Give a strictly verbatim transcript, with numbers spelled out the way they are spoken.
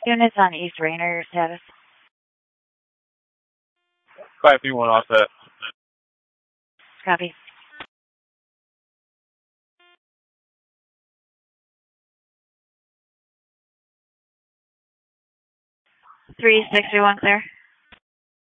Units on East Rainer status. five three one offset. Copy. three six three one clear.